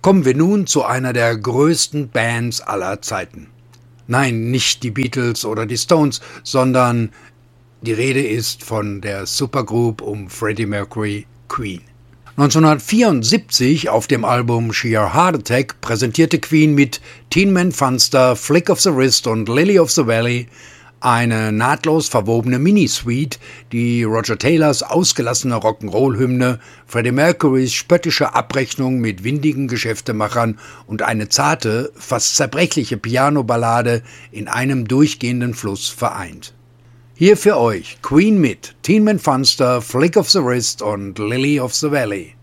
Kommen wir nun zu einer der größten Bands aller Zeiten. Nein, nicht die Beatles oder die Stones, sondern die Rede ist von der Supergroup um Freddie Mercury, Queen. 1974 auf dem Album Sheer Heart Attack präsentierte Queen mit Tin Man Funster, Flick of the Wrist und Lily of the Valley eine nahtlos verwobene Minisuite, die Roger Taylors ausgelassene Rock'n'Roll-Hymne, Freddie Mercurys spöttische Abrechnung mit windigen Geschäftemachern und eine zarte, fast zerbrechliche Piano-Ballade in einem durchgehenden Fluss vereint. Hier für euch Queen mit Tin Man Funster, Flick of the Wrist und Lily of the Valley.